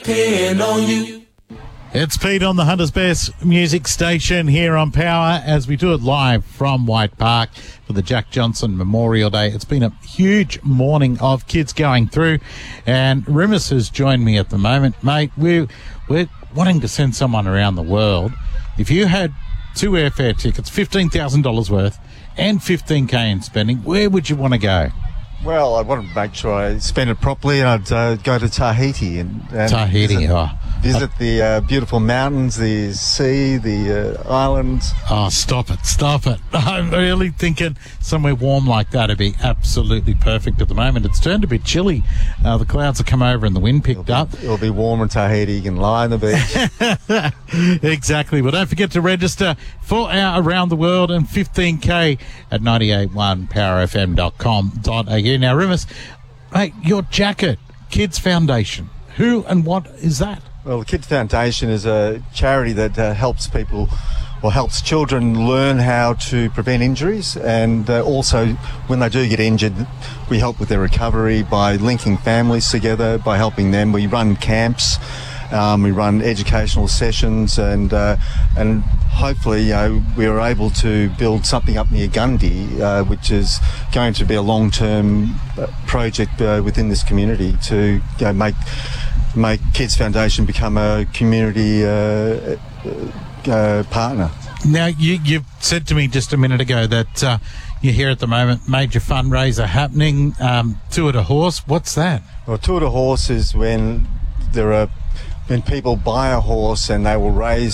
Depend on you. It's Pete on the Hunter's Best music station here on Power as we do it live from White Park for the Jack Johnson Memorial Day. It's been a huge morning of kids going through, and Rimus has joined me at the moment. Mate, we're wanting to send someone around the world. If you had 2 airfare tickets, $15,000 worth, and $15,000 in spending, where would you want to go? Well, I'd want to make sure I spend it properly, and I'd go to Tahiti and Tahiti, visit the beautiful mountains, the sea, the islands. Oh, stop it. I'm really thinking somewhere warm like that would be absolutely perfect at the moment. It's turned a bit chilly. The clouds have come over and the wind picked up. It'll be warm in Tahiti. You can lie on the beach. Exactly. Well, don't forget to register for our Around the World and $15,000 at 981powerfm.com.au. Now, Rimus, mate, your jacket, Kids Foundation, who and what is that? Well, the Kids Foundation is a charity that helps people, or helps children learn how to prevent injuries, and also when they do get injured, we help with their recovery by linking families together, by helping them. We run camps, we run educational sessions, and hopefully we are able to build something up near Gundy, which is going to be a long-term project within this community to make Kids Foundation become a community partner. Now, you said to me just a minute ago that you're here at the moment, major fundraiser happening, Tour de Horse. What's that? Well, Tour de Horse is when people buy a horse and they will raise